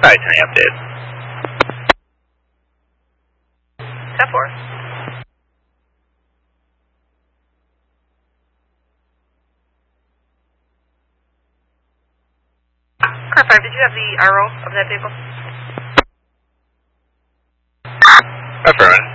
Alright, any updates? 10-4. Car 5, did you have the RO of that vehicle? Affirmative.